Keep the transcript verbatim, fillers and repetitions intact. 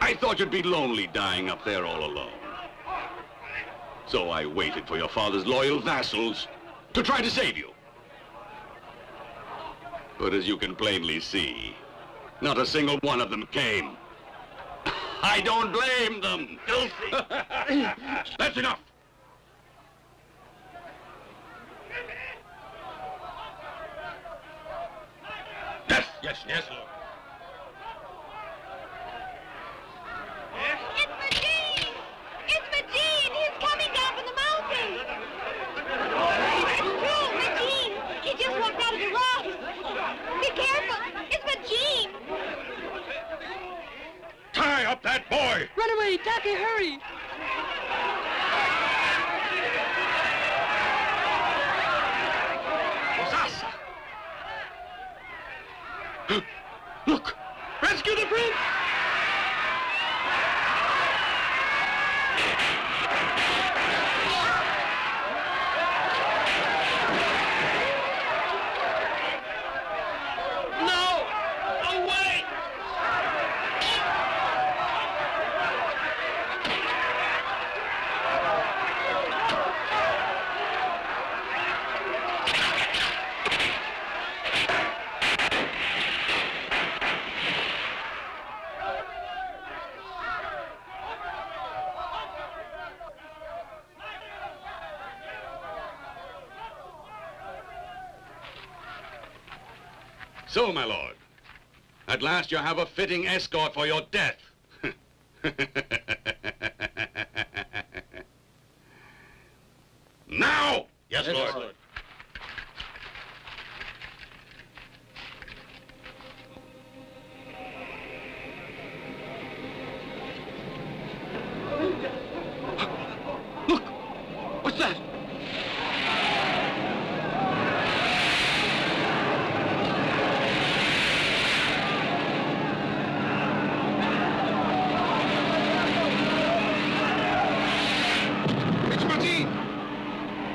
I thought you'd be lonely dying up there all alone. So I waited for your father's loyal vassals to try to save you. But as you can plainly see, not a single one of them came. I don't blame them. Filthy. That's enough. Yes, yes, yes, Lord. It's Majid! It's Majid! He's coming down from the mountain! It's true, Majid! He just walked out of the rocks! Be careful! It's Majid! Tie up that boy! Run away, Taki, hurry! Rosasa! Look! Rescue the prince! So, my lord, at last you have a fitting escort for your death. Now! Yes, Yes, Lord. Lord. Look! What's that?